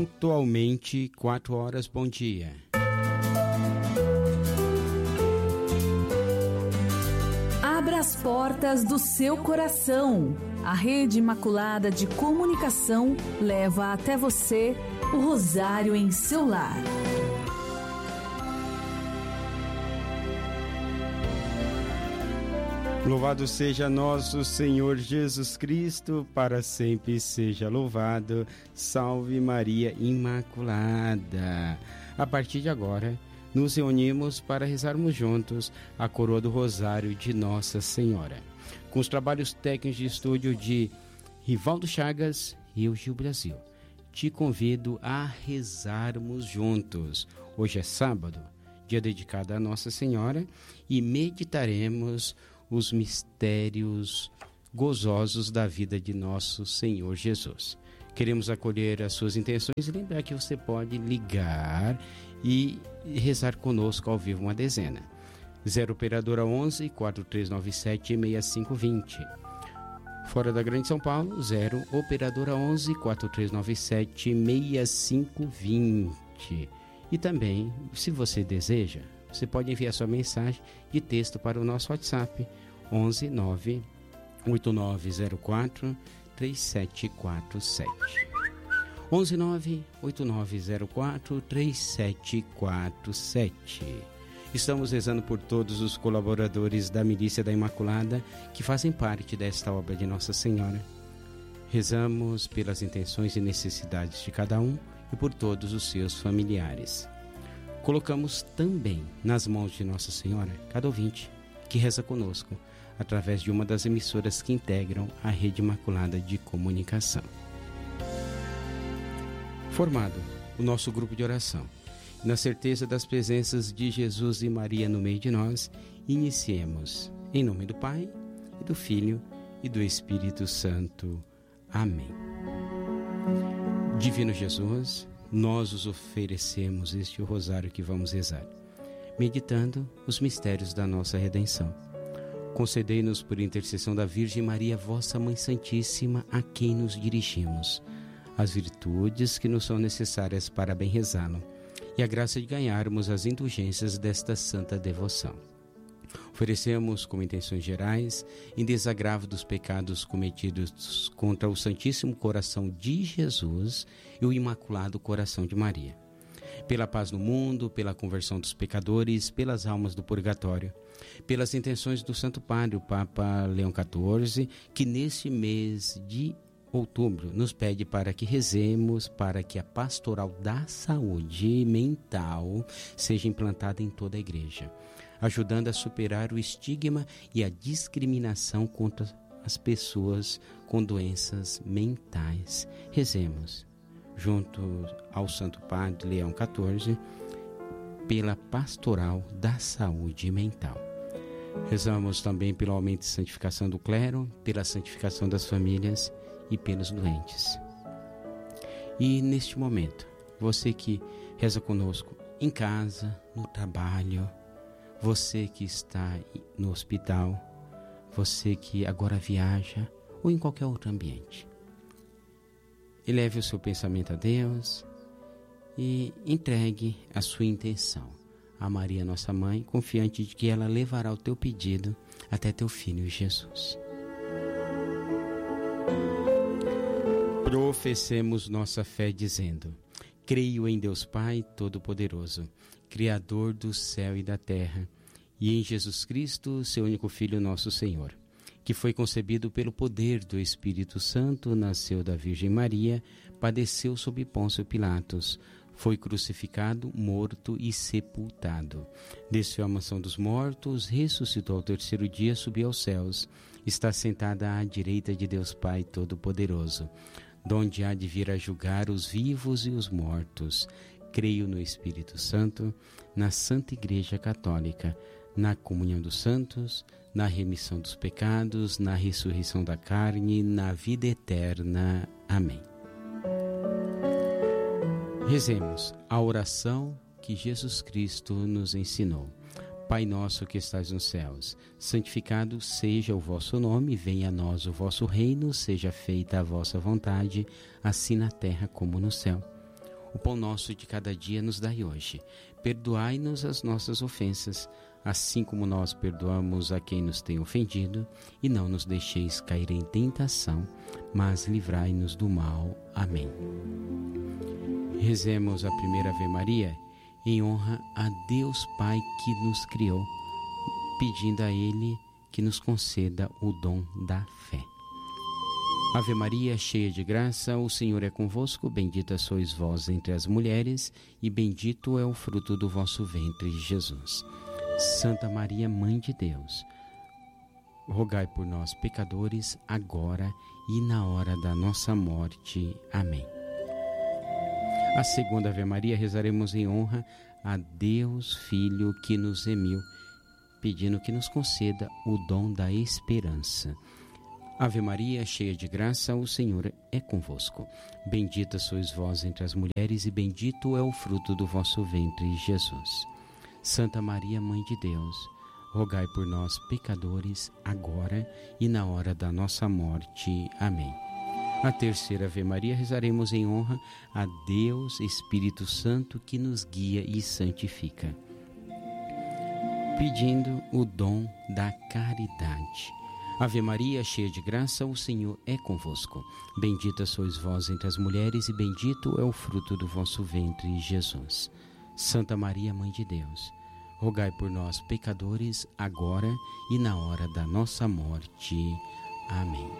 pontualmente 4 horas. Bom dia. Abra as portas do seu coração. A Rede Imaculada de Comunicação leva até você o Rosário em seu lar. Louvado seja nosso Senhor Jesus Cristo, para sempre seja louvado. Salve Maria Imaculada. A partir de agora, nos reunimos para rezarmos juntos a coroa do Rosário de Nossa Senhora. Com os trabalhos técnicos de estúdio de Rivaldo Chagas e eu, Gil Brasil, te convido a rezarmos juntos. Hoje é sábado, dia dedicado a Nossa Senhora, e meditaremos os mistérios gozosos da vida de nosso Senhor Jesus. Queremos acolher as suas intenções e lembrar que você pode ligar e rezar conosco ao vivo uma dezena. 0 operadora 11 4397 6520. Fora da Grande São Paulo, 0 operadora 11 4397 6520. E também, se você deseja, você pode enviar sua mensagem de texto para o nosso WhatsApp 11 9 8904 3747. 11 9 8904 3747. Estamos rezando por todos os colaboradores da Milícia da Imaculada que fazem parte desta obra de Nossa Senhora. Rezamos pelas intenções e necessidades de cada um e por todos os seus familiares. Colocamos também nas mãos de Nossa Senhora cada ouvinte que reza conosco através de uma das emissoras que integram a Rede Imaculada de Comunicação. Formado o nosso grupo de oração, na certeza das presenças de Jesus e Maria no meio de nós, iniciemos em nome do Pai, e do Filho e do Espírito Santo. Amém. Divino Jesus, nós os oferecemos este rosário que vamos rezar, meditando os mistérios da nossa redenção. Concedei-nos, por intercessão da Virgem Maria, vossa Mãe Santíssima, a quem nos dirigimos, as virtudes que nos são necessárias para bem rezá-lo, e a graça de ganharmos as indulgências desta santa devoção. Oferecemos como intenções gerais, em desagravo dos pecados cometidos contra o Santíssimo Coração de Jesus e o Imaculado Coração de Maria, pela paz no mundo, pela conversão dos pecadores, pelas almas do purgatório, pelas intenções do Santo Padre, o Papa Leão XIV, que neste mês de outubro nos pede para que rezemos para que a pastoral da saúde mental seja implantada em toda a igreja, ajudando a superar o estigma e a discriminação contra as pessoas com doenças mentais. Rezemos junto ao Santo Padre Leão XIV pela pastoral da saúde mental. Rezamos também pelo aumento e santificação do clero, pela santificação das famílias e pelos doentes. E neste momento, você que reza conosco em casa, no trabalho, você que está no hospital, você que agora viaja ou em qualquer outro ambiente, eleve o seu pensamento a Deus e entregue a sua intenção a Maria, nossa mãe, confiante de que ela levará o teu pedido até teu Filho Jesus. Professemos nossa fé dizendo: creio em Deus Pai Todo-Poderoso, Criador do céu e da terra, e em Jesus Cristo, seu único Filho, nosso Senhor, que foi concebido pelo poder do Espírito Santo, nasceu da Virgem Maria, padeceu sob Pôncio Pilatos, foi crucificado, morto e sepultado. Desceu à mansão dos mortos, ressuscitou ao terceiro dia, subiu aos céus, está sentada à direita de Deus Pai Todo-Poderoso, donde há de vir a julgar os vivos e os mortos. Creio no Espírito Santo, na Santa Igreja Católica, na comunhão dos santos, na remissão dos pecados, na ressurreição da carne, na vida eterna. Amém. Rezemos a oração que Jesus Cristo nos ensinou. Pai nosso que estais nos céus, santificado seja o vosso nome, venha a nós o vosso reino, seja feita a vossa vontade, assim na terra como no céu. O pão nosso de cada dia nos dai hoje. Perdoai-nos as nossas ofensas, assim como nós perdoamos a quem nos tem ofendido, e não nos deixeis cair em tentação, mas livrai-nos do mal. Amém. Rezemos a primeira Ave Maria em honra a Deus Pai que nos criou, pedindo a Ele que nos conceda o dom da fé. Ave Maria, cheia de graça, o Senhor é convosco, bendita sois vós entre as mulheres, e bendito é o fruto do vosso ventre, Jesus. Santa Maria, Mãe de Deus, rogai por nós, pecadores, agora e na hora da nossa morte. Amém. A segunda Ave Maria rezaremos em honra a Deus Filho que nos remiu, pedindo que nos conceda o dom da esperança. Ave Maria, cheia de graça, o Senhor é convosco. Bendita sois vós entre as mulheres e bendito é o fruto do vosso ventre, Jesus. Santa Maria, Mãe de Deus, rogai por nós, pecadores, agora e na hora da nossa morte. Amém. A terceira Ave Maria rezaremos em honra a Deus Espírito Santo que nos guia e santifica, pedindo o dom da caridade. Ave Maria, cheia de graça, o Senhor é convosco. Bendita sois vós entre as mulheres e bendito é o fruto do vosso ventre, Jesus. Santa Maria, Mãe de Deus, rogai por nós, pecadores, agora e na hora da nossa morte. Amém.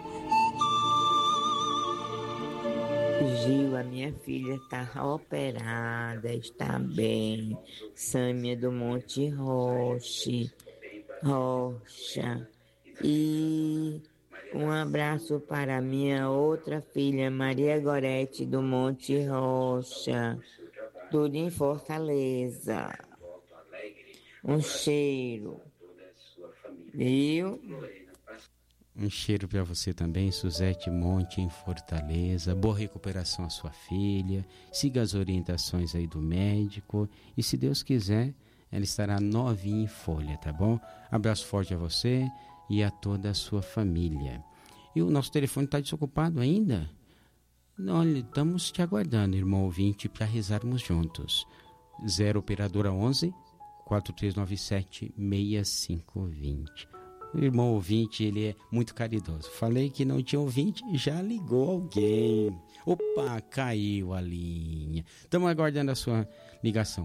Gil, a minha filha está operada, está bem. Sâmia do Monte Rocha. E um abraço para minha outra filha, Maria Gorete do Monte Rocha, tudo em Fortaleza. Um cheiro. Viu? Um cheiro para você também, Suzete Monte, em Fortaleza. Boa recuperação à sua filha. Siga as orientações aí do médico. E se Deus quiser, ela estará novinha em folha, tá bom? Abraço forte a você e a toda a sua família. E o nosso telefone está desocupado ainda? Olha, estamos te aguardando, irmão ouvinte, para rezarmos juntos. 0 operadora 11 4397 6520. O irmão ouvinte, ele é muito caridoso. Falei que não tinha ouvinte, já ligou alguém. Opa, caiu a linha. Estamos aguardando a sua ligação,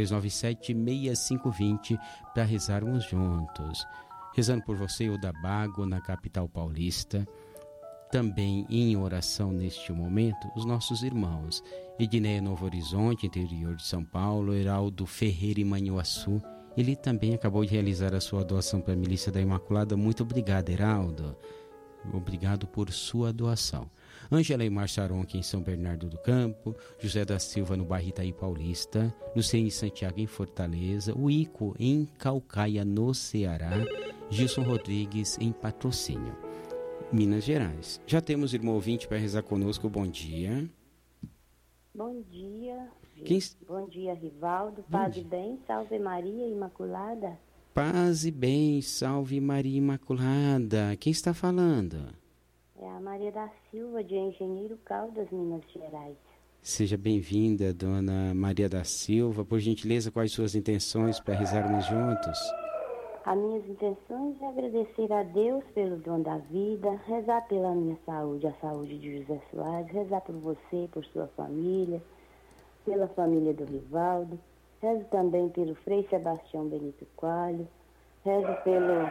4397-6520, para rezarmos juntos. Rezando por você, o da Bago, na capital paulista. Também em oração neste momento, os nossos irmãos Edneia Novo Horizonte, interior de São Paulo, Heraldo Ferreira e Manhuaçu. Ele também acabou de realizar a sua doação para a Milícia da Imaculada. Muito obrigado, Heraldo. Obrigado por sua doação. Ângela e Marçaron, aqui em São Bernardo do Campo. José da Silva, no bairro Itaí Paulista. Luciene Santiago, em Fortaleza. O Ico, em Caucaia, no Ceará. Gilson Rodrigues, em Patrocínio, Minas Gerais. Já temos irmão ouvinte para rezar conosco. Bom dia. Bom dia. Quem... Bom dia, Rivaldo. Paz e bem, salve Maria Imaculada. Paz e bem, salve Maria Imaculada. Quem está falando? É a Maria da Silva, de Engenheiro Caldas, Minas Gerais. Seja bem-vinda, dona Maria da Silva. Por gentileza, quais suas intenções para rezarmos juntos? As minhas intenções é agradecer a Deus pelo dom da vida, rezar pela minha saúde, a saúde de José Soares, rezar por você, por sua família, pela família do Rivaldo, rezo também pelo Frei Sebastião Benito Coelho, rezo pelo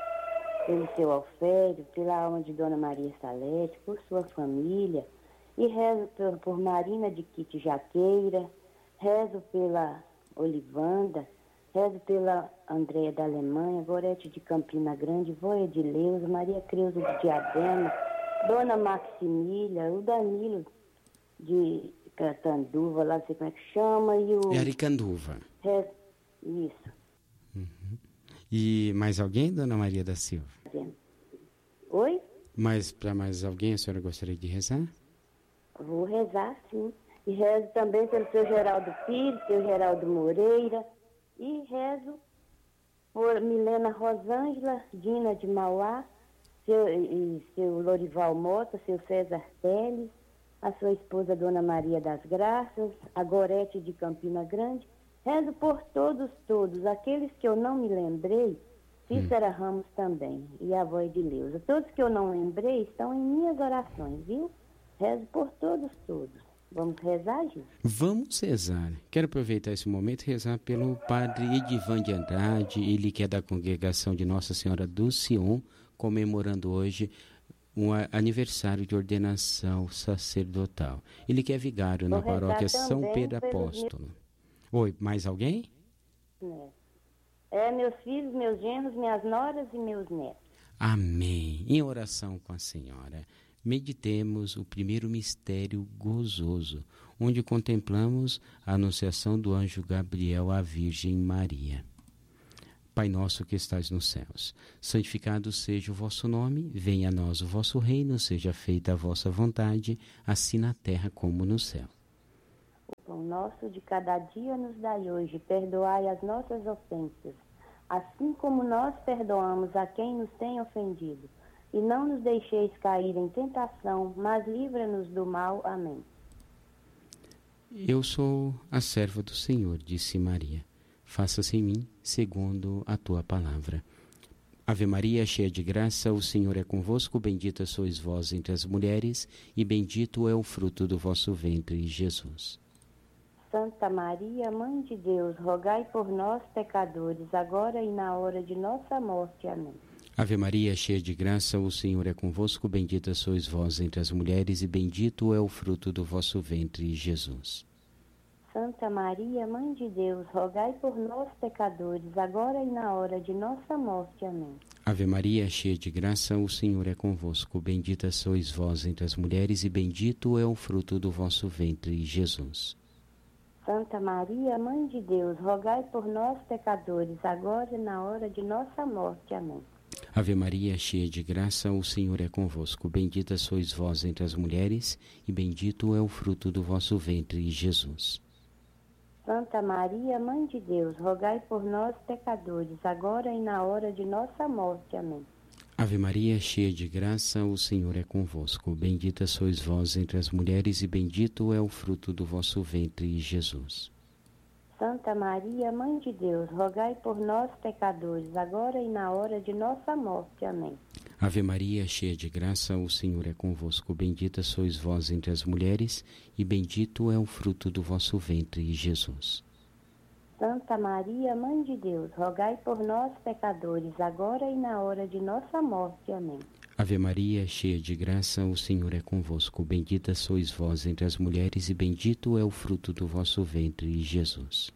seu Alfério, pela alma de Dona Maria Salete, por sua família, e rezo por Marina de Quite Jaqueira, rezo pela Olivanda, rezo pela Andréia da Alemanha, Gorete de Campina Grande, Voia de Leusa, Maria Creuza de Diadema, Dona Maximília, o Danilo de Catanduva, lá não sei como é que chama, e o... Aricanduva. Isso. Uhum. E mais alguém, Dona Maria da Silva? Oi? Mas para mais alguém a senhora gostaria de rezar? Vou rezar, sim. E rezo também pelo seu Geraldo Pires, seu Geraldo Moreira, e rezo por Milena Rosângela, Dina de Mauá, seu Lorival Mota, seu César Teles, a sua esposa, Dona Maria das Graças, a Gorete de Campina Grande. Rezo por todos, aqueles que eu não me lembrei, Cícera Ramos também, e a avó Edileuza. Todos que eu não lembrei estão em minhas orações, viu? Rezo por todos. Vamos rezar, Gil? Vamos rezar. Quero aproveitar esse momento e rezar pelo padre Edivan de Andrade, ele que é da congregação de Nossa Senhora do Sion, comemorando hoje um aniversário de ordenação sacerdotal. Ele que é vigário na paróquia São Pedro Apóstolo. Oi, mais alguém? Meus filhos, meus genros, minhas noras e meus netos. Amém. Em oração com a Senhora, meditemos o primeiro mistério gozoso, onde contemplamos a anunciação do anjo Gabriel à Virgem Maria. Pai nosso que estais nos céus, santificado seja o vosso nome, venha a nós o vosso reino, seja feita a vossa vontade, assim na terra como no céu. O pão nosso de cada dia nos dai hoje, perdoai as nossas ofensas, assim como nós perdoamos a quem nos tem ofendido. E não nos deixeis cair em tentação, mas livra-nos do mal. Amém. Eu sou a serva do Senhor, disse Maria. Faça-se em mim segundo a tua palavra. Ave Maria, cheia de graça, o Senhor é convosco, bendita sois vós entre as mulheres, e bendito é o fruto do vosso ventre, Jesus. Santa Maria, Mãe de Deus, rogai por nós, pecadores, agora e na hora de nossa morte. Amém. Ave Maria, cheia de graça, o Senhor é convosco, bendita sois vós entre as mulheres, e bendito é o fruto do vosso ventre, Jesus. Santa Maria, Mãe de Deus, rogai por nós, pecadores, agora e na hora de nossa morte. Amém. Ave Maria, cheia de graça, o Senhor é convosco, bendita sois vós entre as mulheres, e bendito é o fruto do vosso ventre, Jesus. Santa Maria, Mãe de Deus, rogai por nós, pecadores, agora e na hora de nossa morte. Amém. Ave Maria, cheia de graça, o Senhor é convosco, bendita sois vós entre as mulheres, e bendito é o fruto do vosso ventre, Jesus. Santa Maria, Mãe de Deus, rogai por nós, pecadores, agora e na hora de nossa morte. Amém. Ave Maria, cheia de graça, o Senhor é convosco, bendita sois vós entre as mulheres, e bendito é o fruto do vosso ventre, Jesus. Santa Maria, Mãe de Deus, rogai por nós, pecadores, agora e na hora de nossa morte. Amém. Ave Maria, cheia de graça, o Senhor é convosco, bendita sois vós entre as mulheres, e bendito é o fruto do vosso ventre, Jesus. Santa Maria, Mãe de Deus, rogai por nós, pecadores, agora e na hora de nossa morte. Amém. Ave Maria, cheia de graça, o Senhor é convosco, bendita sois vós entre as mulheres, e bendito é o fruto do vosso ventre, Jesus.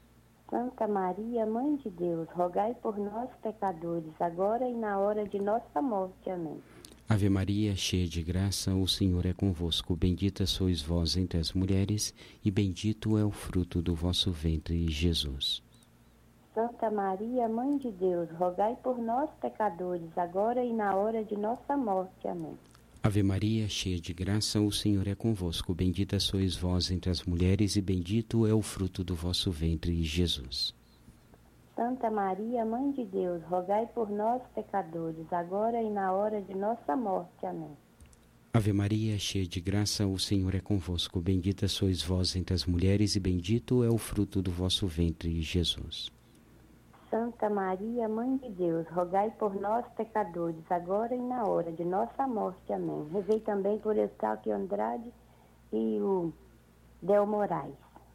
Santa Maria, Mãe de Deus, rogai por nós, pecadores, agora e na hora de nossa morte. Amém. Ave Maria, cheia de graça, o Senhor é convosco, bendita sois vós entre as mulheres, e bendito é o fruto do vosso ventre, Jesus. Santa Maria, Mãe de Deus, rogai por nós, pecadores, agora e na hora de nossa morte. Amém. Ave Maria, cheia de graça, o Senhor é convosco, bendita sois vós entre as mulheres, e bendito é o fruto do vosso ventre, Jesus. Santa Maria, Mãe de Deus, rogai por nós, pecadores, agora e na hora de nossa morte. Amém. Ave Maria, cheia de graça, o Senhor é convosco, bendita sois vós entre as mulheres, e bendito é o fruto do vosso ventre, Jesus. Santa Maria, Mãe de Deus, rogai por nós, pecadores, agora e na hora de nossa morte. Amém. Rezei também por Eustáquio Andrade e o Del Moraes.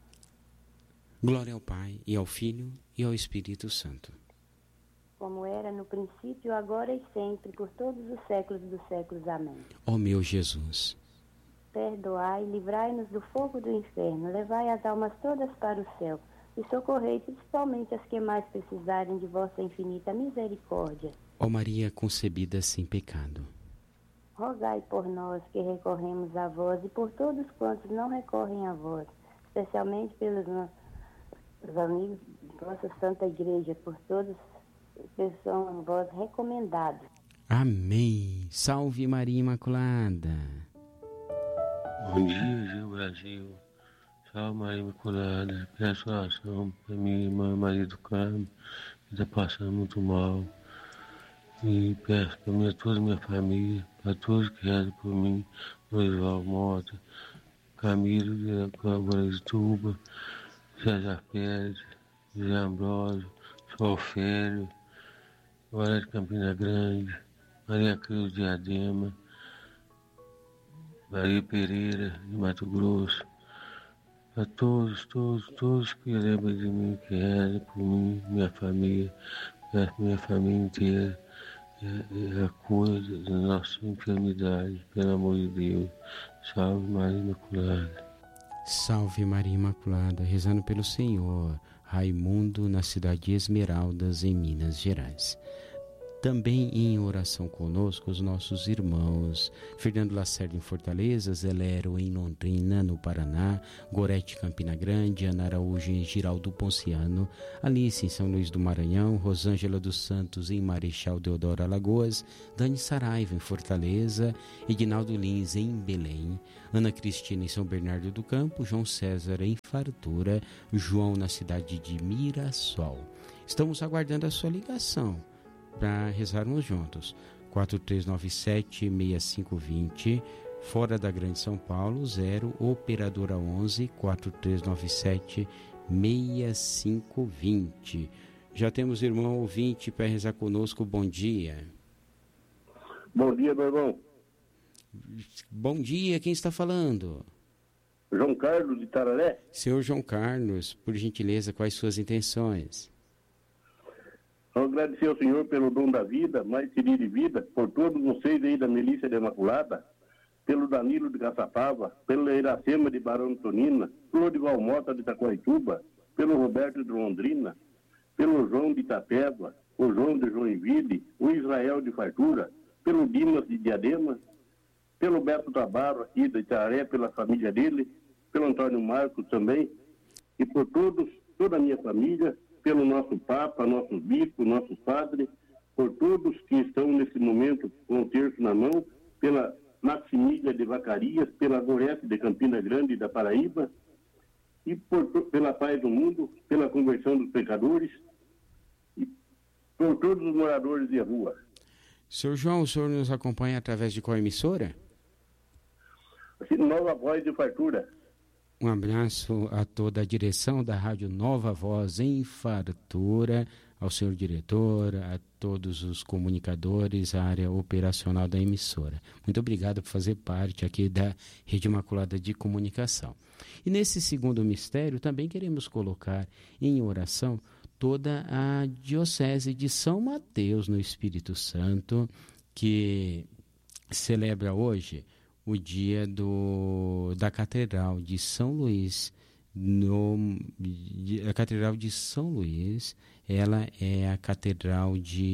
Glória ao Pai, e ao Filho, e ao Espírito Santo. Como era no princípio, agora e sempre, por todos os séculos dos séculos. Amém. Ó meu Jesus, perdoai, livrai-nos do fogo do inferno, levai as almas todas para o céu, e socorrei principalmente as que mais precisarem de vossa infinita misericórdia. Ó Maria concebida sem pecado, rogai por nós que recorremos a vós e por todos quantos não recorrem a vós, especialmente pelos amigos de vossa Santa Igreja, por todos que são a vós recomendados. Amém. Salve Maria Imaculada. Bom dia, Brasil. Salve Maria Imaculada. Peço oração para minha irmã Maria do Carmo, que está passando muito mal. E peço para toda a minha família, para todos que rezam por mim, Dorival Mota, Camilo de Guaratuba, César Pérez, José Ambrósio, Solfélio, Guará de Campina Grande, Maria Cruz de Diadema, Maria Pereira de Mato Grosso, a todos que lembram de mim, que rezam por mim, minha família inteira, a cura da nossa enfermidade, pelo amor de Deus. Salve Maria Imaculada. Salve Maria Imaculada, rezando pelo Senhor Raimundo, na cidade de Esmeraldas, em Minas Gerais. Também em oração conosco os nossos irmãos Fernando Lacerda em Fortaleza, Zelero em Londrina, no Paraná, Gorete Campina Grande, Ana Araújo em Giraldo Ponciano, Alice em São Luís do Maranhão, Rosângela dos Santos em Marechal Deodoro Alagoas, Dani Saraiva em Fortaleza, Edinaldo Lins em Belém, Ana Cristina em São Bernardo do Campo, João César em Fartura, João na cidade de Mirassol. Estamos aguardando a sua ligação para rezarmos juntos. 4397-6520, fora da Grande São Paulo, 0, operadora 11, 4397-6520. Já temos irmão ouvinte para rezar conosco, bom dia. Bom dia, meu irmão. Bom dia, quem está falando? João Carlos de Tararé. Senhor João Carlos, por gentileza, quais suas intenções? Agradecer ao Senhor pelo dom da vida, mais feliz de vida, por todos vocês aí da Milícia da Imaculada, pelo Danilo de Caçapava, pelo Iracema de Barão de Tonina, pelo Orival Mota de Itacoaituba, pelo Roberto de Londrina, pelo João de Itapeva, o João de Joinville, o Israel de Fartura, pelo Dimas de Diadema, pelo Beto Tabarro aqui de Itaré, pela família dele, pelo Antônio Marcos também, e por todos, toda a minha família, pelo nosso Papa, nossos bispos, nossos padres, por todos que estão nesse momento com o terço na mão, pela Maximília de Vacarias, pela Gorete de Campina Grande da Paraíba, e pela paz do mundo, pela conversão dos pecadores, e por todos os moradores de rua. Senhor João, o senhor nos acompanha através de qual emissora? Nova Voz de Fartura. Um abraço a toda a direção da Rádio Nova Voz em Fartura, ao senhor diretor, a todos os comunicadores, a área operacional da emissora. Muito obrigado por fazer parte aqui da Rede Imaculada de Comunicação. E nesse segundo mistério também queremos colocar em oração toda a Diocese de São Mateus no Espírito Santo, que celebra hoje o dia da Catedral de São Luís. A Catedral de São Luís, ela é a catedral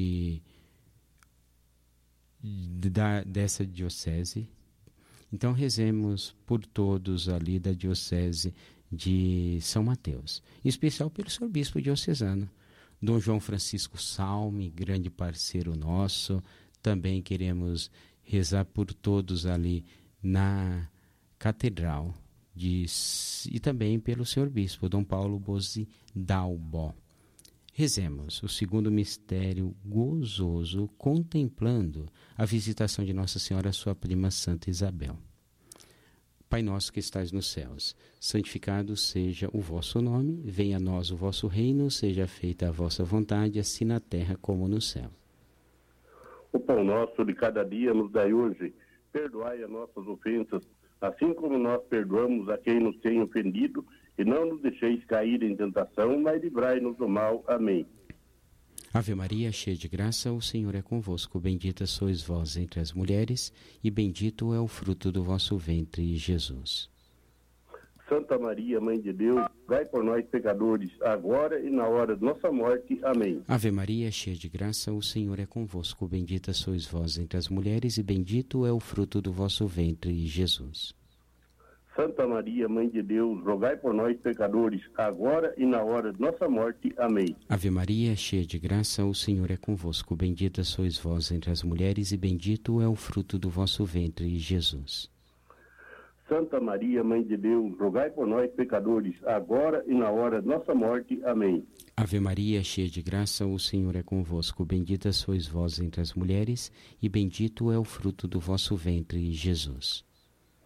dessa diocese. Então rezemos por todos ali da diocese de São Mateus, em especial pelo senhor bispo diocesano, Dom João Francisco Salme, grande parceiro nosso. Também queremos rezar por todos ali na catedral e também pelo senhor bispo Dom Paulo Bozzi Dalbó. Rezemos o segundo mistério gozoso, contemplando a visitação de Nossa Senhora à sua prima Santa Isabel. Pai nosso que estais nos céus, santificado seja o vosso nome, venha a nós o vosso reino, seja feita a vossa vontade, assim na terra como no céu. O pão nosso de cada dia nos dai hoje. Perdoai as nossas ofensas, assim como nós perdoamos a quem nos tem ofendido, e não nos deixeis cair em tentação, mas livrai-nos do mal. Amém. Ave Maria, cheia de graça, o Senhor é convosco. Bendita sois vós entre as mulheres, e bendito é o fruto do vosso ventre, Jesus. Santa Maria, Mãe de Deus, rogai por nós pecadores, agora e na hora de nossa morte. Amém. Ave Maria, cheia de graça, o Senhor é convosco. Bendita sois vós entre as mulheres, e bendito é o fruto do vosso ventre, Jesus. Santa Maria, Mãe de Deus, rogai por nós pecadores, agora e na hora de nossa morte. Amém. Ave Maria, cheia de graça, o Senhor é convosco. Bendita sois vós entre as mulheres, e bendito é o fruto do vosso ventre, Jesus. Santa Maria, Mãe de Deus, rogai por nós pecadores, agora e na hora de nossa morte. Amém. Ave Maria, cheia de graça, o Senhor é convosco. Bendita sois vós entre as mulheres, e bendito é o fruto do vosso ventre, Jesus.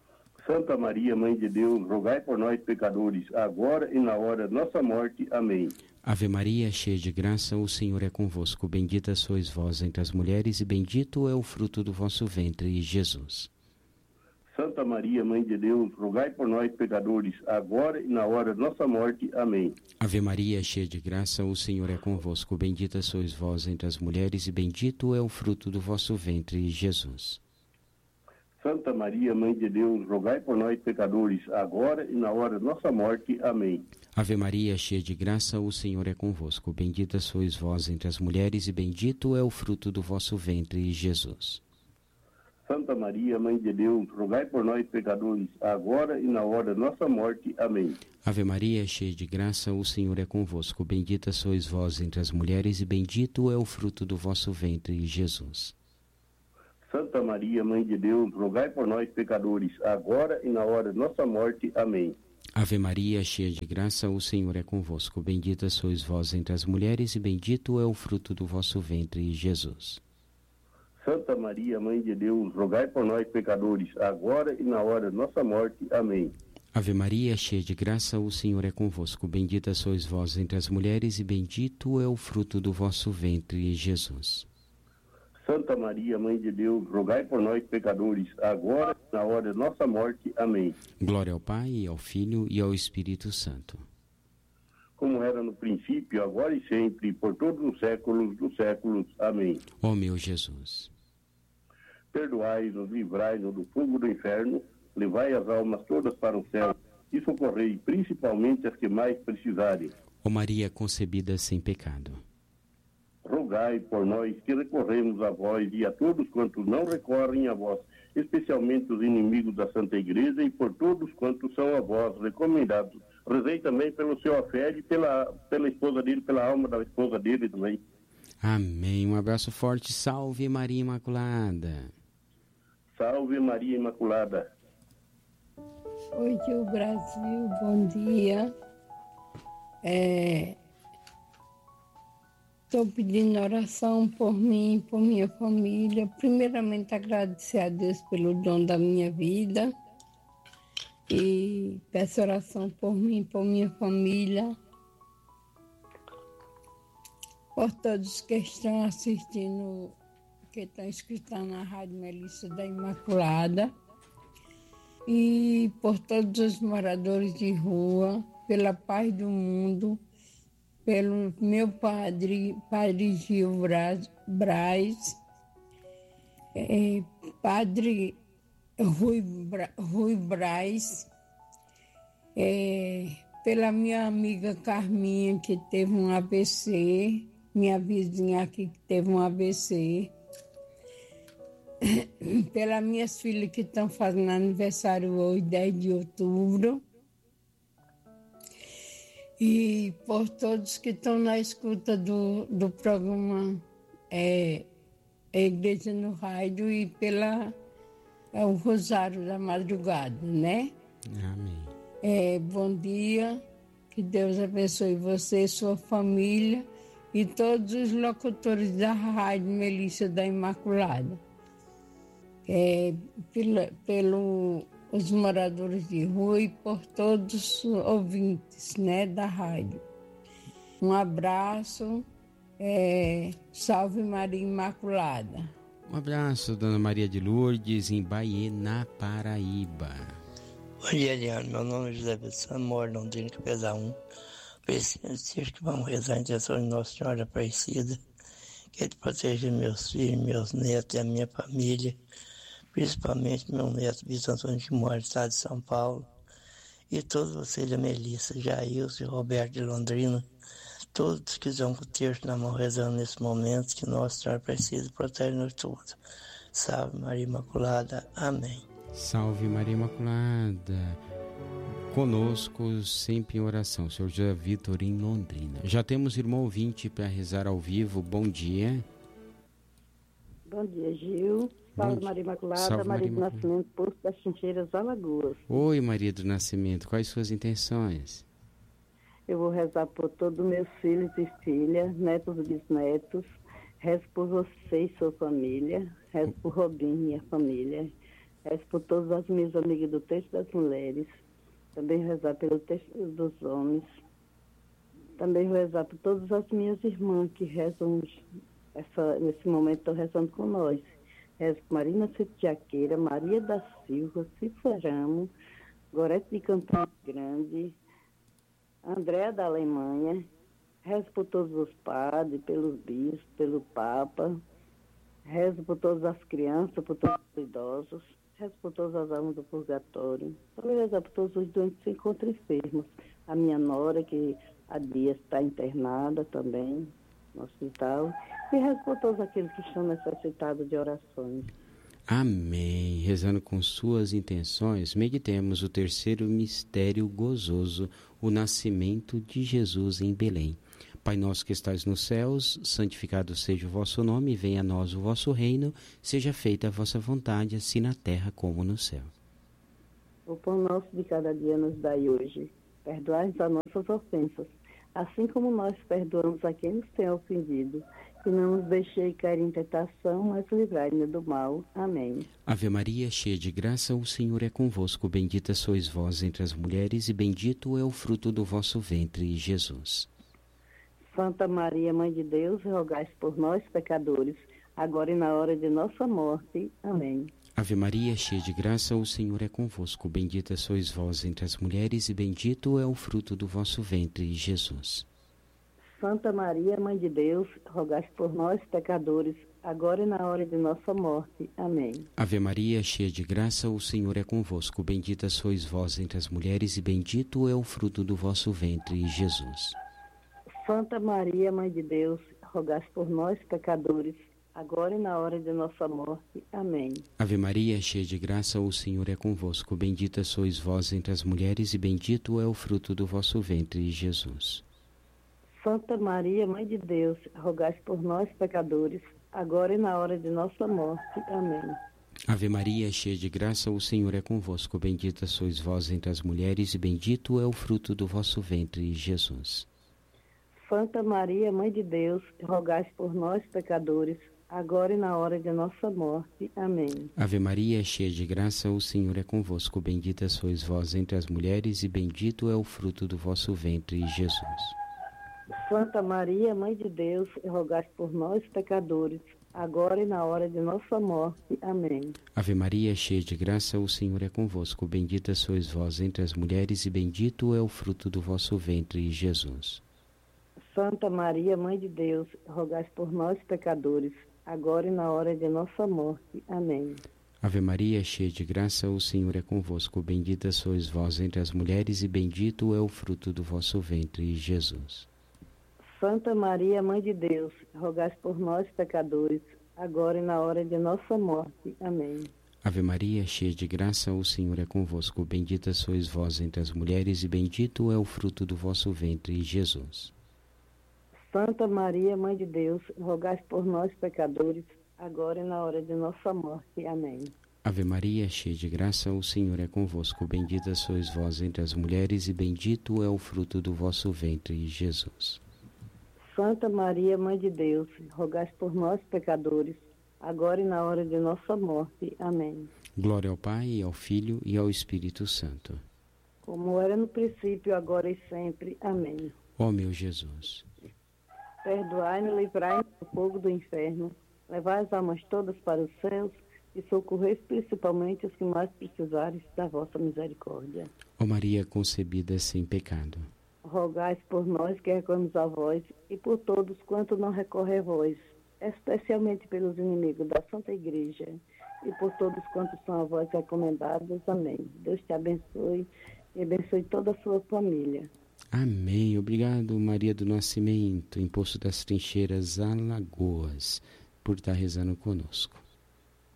Santa Maria, Mãe de Deus, rogai por nós, pecadores, agora e na hora de nossa morte. Amém. Ave Maria, cheia de graça, o Senhor é convosco. Bendita sois vós entre as mulheres, e bendito é o fruto do vosso ventre, Jesus. Santa Maria, Mãe de Deus, rogai por nós, pecadores, agora e na hora de nossa morte. Amém. Ave Maria, cheia de graça, o Senhor é convosco. Bendita sois vós entre as mulheres, e bendito é o fruto do vosso ventre, Jesus. Santa Maria, Mãe de Deus, rogai por nós, pecadores, agora e na hora de nossa morte. Amém. Ave Maria, cheia de graça, o Senhor é convosco. Bendita sois vós entre as mulheres, e bendito é o fruto do vosso ventre, Jesus. Santa Maria, Mãe de Deus, rogai por nós, pecadores, agora e na hora de nossa morte. Amém. Ave Maria, cheia de graça, o Senhor é convosco. Bendita sois vós entre as mulheres, e bendito é o fruto do vosso ventre, Jesus. Santa Maria, Mãe de Deus, rogai por nós, pecadores, agora e na hora de nossa morte. Amém. Ave Maria, cheia de graça, o Senhor é convosco. Bendita sois vós entre as mulheres, e bendito é o fruto do vosso ventre, Jesus. Santa Maria, Mãe de Deus, rogai por nós, pecadores, agora e na hora de nossa morte. Amém. Ave Maria, cheia de graça, o Senhor é convosco. Bendita sois vós entre as mulheres, e bendito é o fruto do vosso ventre, Jesus. Santa Maria, Mãe de Deus, rogai por nós, pecadores, agora e na hora de nossa morte. Amém. Glória ao Pai, ao Filho e ao Espírito Santo. Como era no princípio, agora e sempre, por todos os séculos dos séculos. Amém. Ó meu Jesus, perdoai-nos, livrai-nos do fogo do inferno, levai as almas todas para o céu e socorrei principalmente as que mais precisarem. ó Maria concebida sem pecado, rogai por nós que recorremos a vós e a todos quantos não recorrem a vós, especialmente os inimigos da Santa Igreja e por todos quantos são a vós recomendados. Rezei também pelo seu Afélio e pela esposa dele, pela alma da esposa dele também. Amém. Um abraço forte. Salve Maria Imaculada. Salve Maria Imaculada. Oi, tio Brasil, bom dia. Estou pedindo oração por mim, por minha família. Primeiramente, agradecer a Deus pelo dom da minha vida. E peço oração por mim, por minha família. Por todos que estão assistindo, que estão escutando na Rádio Melissa da Imaculada. E por todos os moradores de rua, pela paz do mundo, pelo meu padre Gil Braz, padre Rui Braz, pela minha amiga Carminha, que teve um AVC, minha vizinha aqui que teve um AVC, pelas minhas filhas que estão fazendo aniversário hoje, 10 de outubro, e por todos que estão na escuta do programa Igreja no Rádio e o Rosário da Madrugada, né? Amém. Bom dia, que Deus abençoe você, sua família e todos os locutores da Rádio Melissa da Imaculada. Pelos moradores de rua e por todos os ouvintes, né, da rádio. Um abraço, salve Maria Imaculada. Um abraço, Dona Maria de Lourdes, em Bahia, na Paraíba. Bom dia, Eliane. Meu nome é José Bessão, moro em Londrina, Capesa 1. Preciso que vamos rezar a intenção de Nossa Senhora Aparecida, que Ele proteja meus filhos, meus netos e a minha família, principalmente meu neto Vitor Antônio, que mora no estado de São Paulo, e todos vocês da Melissa, Jailson e Roberto de Londrina, todos que estão com o terço na mão rezando nesse momento, que Nossa Senhora Aparecida protege-nos todos. Salve Maria Imaculada. Amém. Salve Maria Imaculada. Conosco, sempre em oração, Senhor José Vitor em Londrina. Já temos irmão ouvinte para rezar ao vivo. Bom dia. Bom dia, Gil. Salve Maria Imaculada, Salve, Maria Maria do Nascimento, Poço das Chincheiras, Alagoas. Oi, Maria do Nascimento. Quais suas intenções? Eu vou rezar por todos meus filhos e filhas, netos e bisnetos. Rezo por você e sua família. Rezo por Robinho e a família. Rezo por todas as minhas amigas do Texto das Mulheres. Também rezar pelo Texto dos Homens. Também rezar por todas as minhas irmãs que rezam, nesse momento estão rezando com nós. Rezo por Marina Setiaqueira, Maria da Silva, Cícera Ramos, Gorete de Campina Grande, Andréa da Alemanha. Rezo por todos os padres, pelos bispos, pelo Papa. Rezo por todas as crianças, por todos os idosos. Rezo por todas as almas do purgatório. Também rezo por todos os doentes que se encontram enfermos. A minha nora, que há dias está internada também no hospital. E rezo por todos aqueles que estão necessitados de orações. Amém. Rezando com suas intenções, meditemos o terceiro mistério gozoso, o nascimento de Jesus em Belém. Pai nosso que estais nos céus, santificado seja o vosso nome, venha a nós o vosso reino, seja feita a vossa vontade, assim na terra como no céu. O pão nosso de cada dia nos dai hoje. Perdoai-nos as nossas ofensas, assim como nós perdoamos a quem nos tem ofendido. E não nos deixei cair em tentação, mas livrai-nos do mal. Amém. Ave Maria, cheia de graça, o Senhor é convosco. Bendita sois vós entre as mulheres, e bendito é o fruto do vosso ventre, Jesus. Santa Maria, Mãe de Deus, rogai por nós, pecadores, agora e na hora de nossa morte. Amém. Ave Maria, cheia de graça, o Senhor é convosco. Bendita sois vós entre as mulheres, e bendito é o fruto do vosso ventre, Jesus. Santa Maria, Mãe de Deus, rogai por nós, pecadores, agora e na hora de nossa morte. Amém. Ave Maria, cheia de graça, o Senhor é convosco. Bendita sois vós entre as mulheres, e bendito é o fruto do vosso ventre, Jesus. Santa Maria, Mãe de Deus, rogai por nós, pecadores, agora e na hora de nossa morte. Amém. Ave Maria, cheia de graça, o Senhor é convosco. Bendita sois vós entre as mulheres, e bendito é o fruto do vosso ventre, Jesus. Santa Maria, Mãe de Deus, rogai por nós, pecadores, agora e na hora de nossa morte. Amém. Ave Maria, cheia de graça, o Senhor é convosco. Bendita sois vós entre as mulheres, e bendito é o fruto do vosso ventre, Jesus. Santa Maria, Mãe de Deus, rogai por nós, pecadores, agora e na hora de nossa morte. Amém. Ave Maria, cheia de graça, o Senhor é convosco. Bendita sois vós entre as mulheres, e bendito é o fruto do vosso ventre, Jesus. Santa Maria, Mãe de Deus, rogai por nós, pecadores, agora e na hora de nossa morte. Amém. Ave Maria, cheia de graça, o Senhor é convosco. Bendita sois vós entre as mulheres, e bendito é o fruto do vosso ventre, Jesus. Santa Maria, Mãe de Deus, rogai por nós, pecadores, agora e na hora de nossa morte. Amém. Ave Maria, cheia de graça, o Senhor é convosco. Bendita sois vós entre as mulheres, e bendito é o fruto do vosso ventre, Jesus. Santa Maria, Mãe de Deus, rogai por nós, pecadores, agora e na hora de nossa morte. Amém. Ave Maria, cheia de graça, o Senhor é convosco. Bendita sois vós entre as mulheres, e bendito é o fruto do vosso ventre, Jesus. Santa Maria, Mãe de Deus, rogai por nós, pecadores, agora e na hora de nossa morte. Amém. Ave Maria, cheia de graça, o Senhor é convosco. Bendita sois vós entre as mulheres, e bendito é o fruto do vosso ventre, Jesus. Santa Maria, Mãe de Deus, rogai por nós, pecadores, agora e na hora de nossa morte. Amém. Glória ao Pai, e ao Filho, e ao Espírito Santo. Como era no princípio, agora e sempre. Amém. Ó meu Jesus, perdoai-nos, livrai-nos do fogo do inferno, levai as almas todas para os céus e socorreis principalmente os que mais precisarem da vossa misericórdia. ó Maria concebida sem pecado, rogai por nós que recorremos a vós e por todos quanto não recorrem a vós, especialmente pelos inimigos da Santa Igreja e por todos quantos são a vós recomendados. Amém. Deus te abençoe e abençoe toda a sua família. Amém. Obrigado, Maria do Nascimento, em Poço das Trincheiras, Alagoas, por estar rezando conosco.